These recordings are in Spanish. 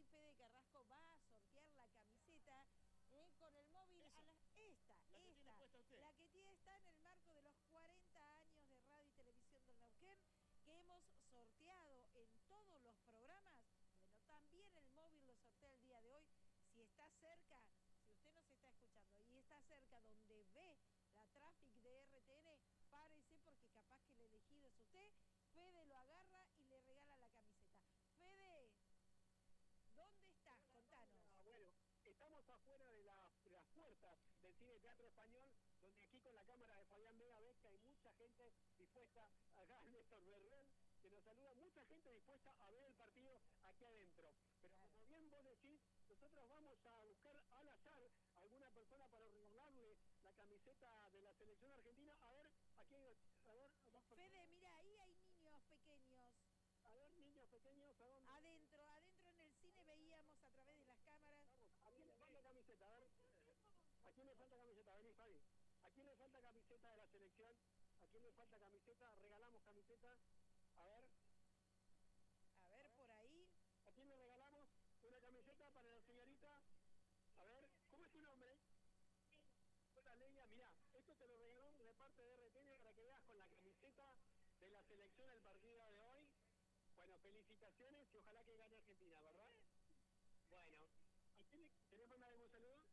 hoy Fede Carrasco va a sortear la camiseta con el móvil. Esa, la que tiene puesta usted. La que tiene, está en el marco de los 40 años de radio y televisión del Neuquén, que hemos sorteado en todos los programas. Bueno, también el móvil lo sortea el día de hoy. Si está cerca, si usted nos está escuchando y está cerca donde ve la Traffic de RTN, párese porque capaz que el elegido es usted. Fede lo agarra y le regala la camiseta. Fede, ¿dónde estás? Contanos. Bueno, estamos afuera de las puertas del Cine Teatro Español, donde aquí con la cámara de Fabián Vega ves que hay mucha gente dispuesta, acá Néstor Berrell, que nos saluda, mucha gente dispuesta a ver el partido aquí adentro. Pero como bien vos decís, nosotros vamos a buscar al azar a alguna persona para regalarle la camiseta de la selección argentina. A ver, aquí hay, Fede, mira, ahí hay niños pequeños. A ver, niños pequeños, ¿a dónde? Adentro en el cine veíamos a través de las cámaras. ¿A quién le falta camiseta? A ver, ¿a quién le falta camiseta? Vení, Fabi. ¿A quién le falta camiseta de la selección? ¿A quién le falta camiseta? Regalamos camiseta. A ver, por ahí. ¿A quién le regalamos una camiseta para la señorita? A ver, ¿cómo es tu nombre? Hola, Leia. Mirá, esto te lo regalamos de parte de RTN para que veas con la camiseta de la selección el partido de hoy. Bueno, felicitaciones y ojalá que gane Argentina, ¿verdad? Bueno, ¿a quién le querés mandar algún saludo?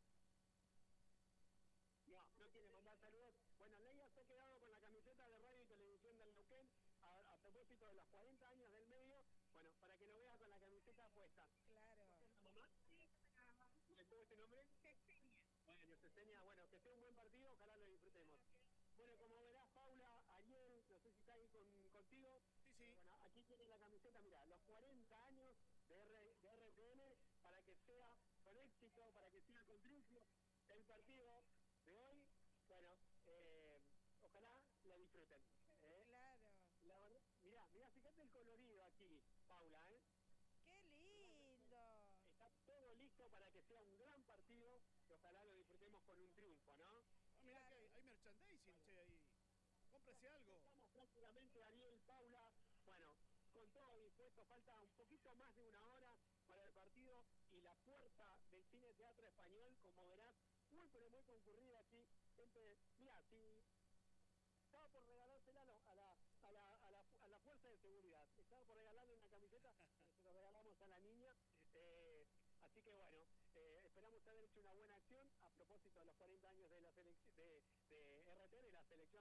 No quiere mandar saludos. Bueno, Leia se ha quedado con la camiseta de radio y televisión del Neuquén a propósito de los 40 años del medio. Bueno, para que lo veas con la camiseta puesta. Claro. ¿La mamá? ¿Cómo es tu nombre? Cesenia. Bueno, Cesenia, bueno, que sea un buen partido, ojalá lo disfrutemos. Bueno, como verás, Paula, Ariel, no sé si está ahí contigo. Sí. Bueno, aquí tiene la camiseta, mira, los 40 años de RTN, para que sea con éxito, para que sea con triunfo el partido de hoy. Bueno, ojalá la disfruten. Claro. La verdad, mirá, fíjate el colorido aquí, Paula, ¡Qué lindo! Está todo listo para que sea un gran partido, que ojalá lo disfrutemos con un triunfo, ¿no? Mirá que hay merchandising, che, ahí. Cómprese algo. Estamos prácticamente, Ariel, Paula, bueno, con todo dispuesto, falta un poquito más de una hora para el partido y la puerta del Cine Teatro Español, como verás, muy pero muy concurrida aquí. Gente, mira, si estaba por regalársela a la fuerza de seguridad, estaba por regalarle una camiseta, se lo regalamos a la niña. Así que bueno, esperamos haber hecho una buena acción a propósito de los 40 años de la selección de RTN,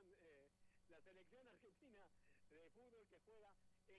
la selección argentina de fútbol que juega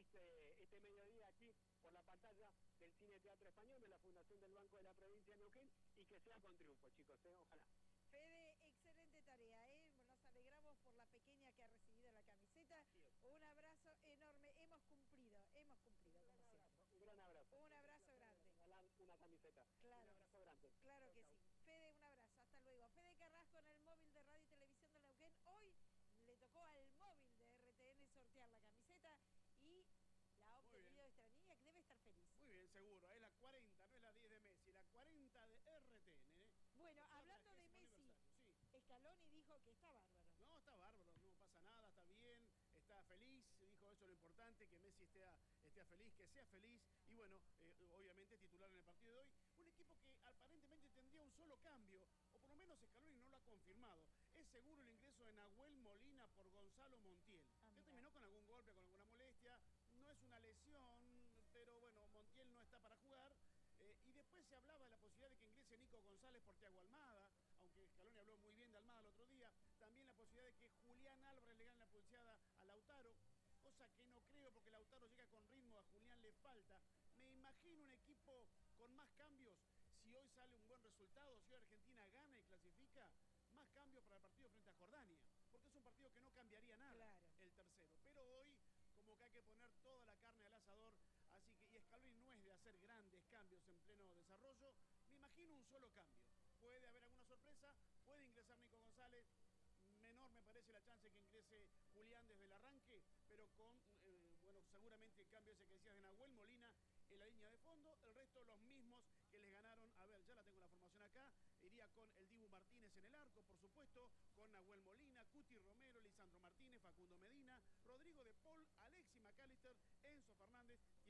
este mediodía aquí por la pantalla del Cine Teatro Español de la Fundación del Banco de la Provincia de Neuquén, y que sea con triunfo, chicos, ojalá. Fede, excelente tarea, nos alegramos por la pequeña que ha recibido la camiseta. Un abrazo enorme, hemos cumplido como siempre. Un gran abrazo. Un abrazo grande. Una camiseta. Claro. Un abrazo grande. Claro que sí. Fede, un abrazo, hasta luego. Fede Carrasco en el móvil de radio y televisión de Neuquén. Hoy le tocó al móvil de RTN sortear la camiseta y la ha obtenido esta niña, que debe estar feliz. Muy bien, seguro. Es la 40, no es la 10 de Messi, la 40 de RTN. Bueno, hablando de Messi, sí. Scaloni dijo que está bárbaro. No, está bárbaro, no pasa nada, está bien, está feliz, dijo eso es lo importante, que Messi esté feliz, que sea feliz. Y bueno, obviamente titular en el partido de hoy. Un equipo que aparentemente tendría un solo cambio, o por lo menos Scaloni no lo ha confirmado. Es seguro el ingreso de Nahuel Molina por Gonzalo Montiel. Que terminó con algún golpe, con alguna molestia. No es una lesión, pero bueno, Montiel no está para jugar. Y después se hablaba de la posibilidad de que ingrese Nico González por Thiago Almada, aunque Scaloni habló muy bien de Almada el otro día. También la posibilidad de que Julián Álvarez le gane la pulseada a Lautaro, cosa que no creo porque Lautaro llega con ritmo, a Julián le falta. Me imagino un equipo con más cambios. Si hoy sale un buen resultado, si hoy Argentina gana y clasifica, más cambios para el partido frente a Jordania, porque es un partido que no cambiaría nada, el tercero. Pero hoy como que hay que poner toda la carne al asador, así que, y Scaloni no es de hacer grandes cambios en pleno desarrollo. Me imagino un solo cambio. Puede haber alguna sorpresa, puede ingresar Nico González, menor me parece la chance que ingrese Julián desde el arranque, pero con, bueno, seguramente el cambio ese que decías de Nahuel Molina en la línea de fondo, el resto los mismos que les ganaron. A ver, ya la tengo la formación acá, iría con el Dibu Martínez en el arco, por supuesto, con Nahuel Molina, Cuti Romero, Lisandro Martínez, Facundo Medina, Rodrigo de Paul, Alexis McAllister, Enzo Fernández,